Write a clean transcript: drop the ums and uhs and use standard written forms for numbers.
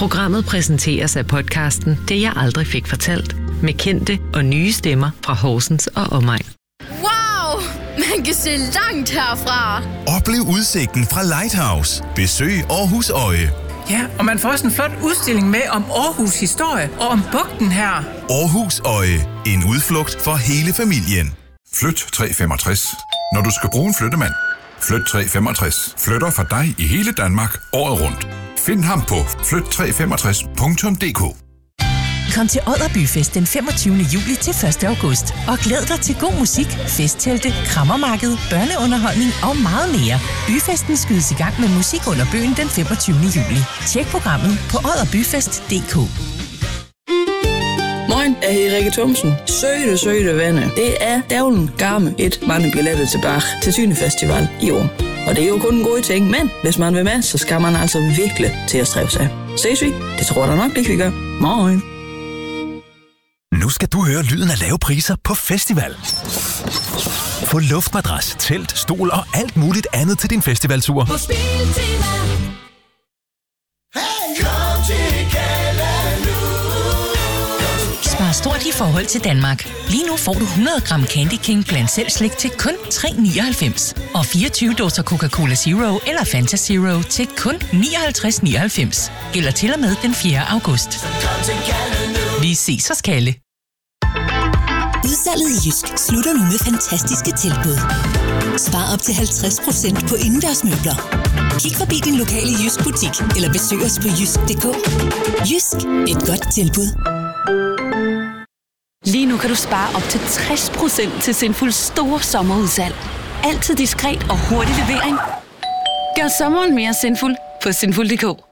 Programmet præsenteres af podcasten Det jeg aldrig fik fortalt, med kendte og nye stemmer fra Horsens og omegn. Wow! Man kan se langt herfra. Oplev udsigten fra Lighthouse. Besøg Aarhus Øje. Ja, og man får også en flot udstilling med om Aarhus historie og om bugten her. Aarhus Øje. En udflugt for hele familien. Flyt 365. Når du skal bruge en flyttemand. Flyt 365. Flytter for dig i hele Danmark året rundt. Find ham på flyt365.dk. Kom til Odder Byfest den 25. juli til 1. august og glæd dig til god musik, festtelte, krammermarked, børneunderholdning og meget mere. Byfesten skydes i gang med musik under bøgen den 25. juli. Tjek programmet på odderbyfest.dk. Moin, jeg hedder Rikke Thomsen. Søde venner. Det er dævlen garme et mange billetter tilbage til Tyne Festival i år. Og det er jo kun en god ting, men hvis man vil med, så skal man altså virkelig til at stræve sig. Ses vi? Det tror jeg nok, det vi gør. Moin. Nu skal du høre lyden af lave priser på festival. Få luftmadras, telt, stol og alt muligt andet til din festivaltur. På Spiltema. Kom til Spar stort i forhold til Danmark. Lige nu får du 100 gram Candy King blandt selv slik til kun 3,99. Og 24 dåser Coca-Cola Zero eller Fanta Zero til kun 59,99. Gælder til og med den 4. august. Vi ses hos Kalle. Udsalget i Jysk slutter nu med fantastiske tilbud. Spar op til 50% på indendørsmøbler. Kig forbi din lokale Jysk butik eller besøg os på jysk.dk. Jysk. Et godt tilbud. Lige nu kan du spare op til 60% til Sinfuls store sommerudsalg. Altid diskret og hurtig levering. Gør sommeren mere sinful på sinful.dk.